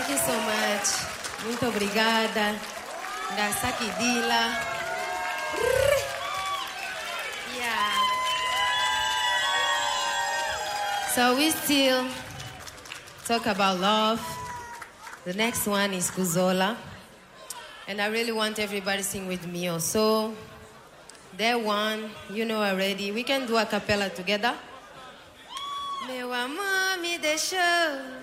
Thank you so much. Muito obrigada. Ngasaki Dila. Yeah. So we still talk about love. The next one is Kuzola. And I really want everybody to sing with me also. That one, you know already. We can do a cappella together. Meu amor me deixou.